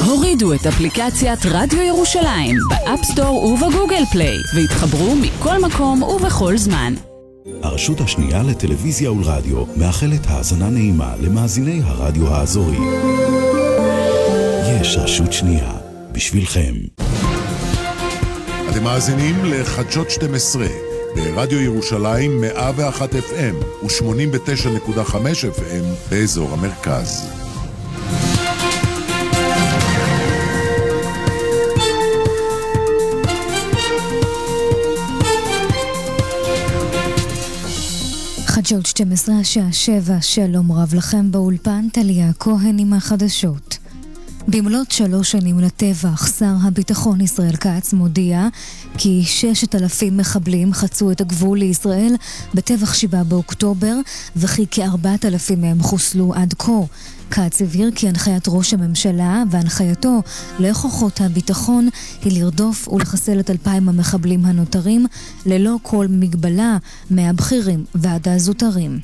הורידו את אפליקציית רדיו ירושלים באפסטור ובגוגל פליי והתחברו מכל מקום ובכל זמן. הרשות השנייה לטלוויזיה ולרדיו מאחלת האזנה נעימה למאזיני הרדיו האזורי. יש רשות שנייה בשבילכם. אתם מאזינים לחדשות 12 ברדיו ירושלים 101 FM ו-89.5 FM באזור המרכז. חדשות 12 השעה 7, שלום רב לכם באולפן, טליה כהן עם החדשות. במלאת 3 שנים לטבח, שר הביטחון ישראל כץ מודיע כי 6,000 מחבלים חצו את הגבול לישראל בטבח 7 באוקטובר וכי כ4,000 מהם חוסלו עד כה. כץ הבהיר כי הנחיית ראש הממשלה והנחייתו לכוחות הביטחון היא לרדוף ולחסל את 2,000 המחבלים הנותרים ללא כל מגבלה מהבכירים ועד הזוטרים.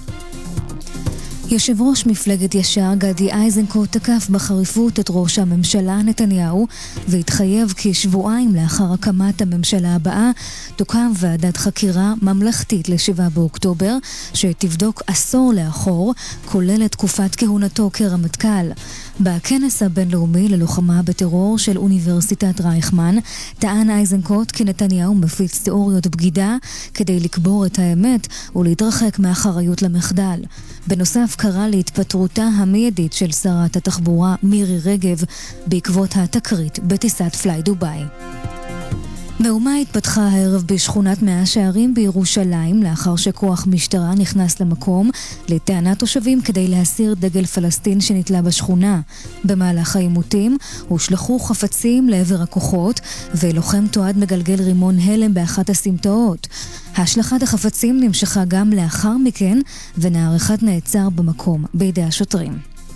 יושב ראש מפלגת ישר גדי איזנקוט תקף בחריפות את ראש הממשלה נתניהו והתחייב כי שבועיים לאחר הקמת הממשלה הבאה תוקם ועדת חקירה ממלכתית ל7 באוקטובר שתבדוק עשור לאחור כולל את תקופת כהונתו כרמטכ"ל. בכנס הבינלאומי ללוחמה בטרור של אוניברסיטת רייכמן טען איזנקוט כי נתניהו מפיץ תיאוריות בגידה כדי לקבור את האמת ולהתרחק מאחריות למחדל. בנוסף קרא להתפטרותה המיידית של שרת התחבורה מירי רגב בעקבות התקרית בטיסת פליי דוביי. מהומה התפתחה הערב בשכונת מאה שערים בירושלים לאחר שכוח משטרה נכנס למקום לטענת תושבים כדי להסיר דגל פלסטין שנתלה בשכונה. במהלך העימותים הושלחו חפצים לעבר הכוחות ולוחם תועד מגלגל רימון הלם באחת הסמטאות. השלכת החפצים נמשכה גם לאחר מכן ונער אחד נעצר במקום בידי השוטרים.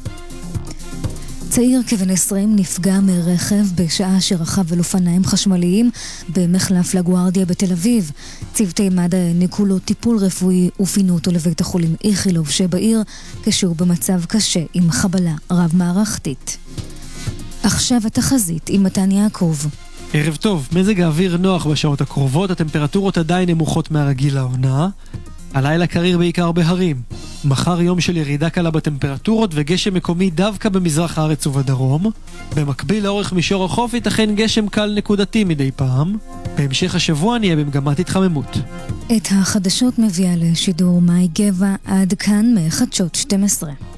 צעיר כבן 20 נפגע מרכב בשעה שרכב על אופניים חשמליים במחלף לגוארדיה בתל אביב. צוותי מד"א העניקו לו טיפול רפואי ופינו אותו לבית החולים איכילוב שבעיר כשהוא במצב קשה עם חבלה רב מערכתית. עכשיו התחזית עם מתן יעקב. ערב טוב, מזג האוויר נוח בשעות הקרובות, הטמפרטורות עדיין נמוכות מהרגיל לעונה. הלילה קריר בעיקר בהרים. מחר יום של ירידה קלה בטמפרטורות וגשם מקומי דווקא במזרח הארץ ובדרום. במקביל לאורך מישור החוף ייתכן גשם קל נקודתי מדי פעם. בהמשך השבוע נהיה במגמת התחממות. את החדשות מביאה לשידור מאי גבע, עד כאן מחדשות 12.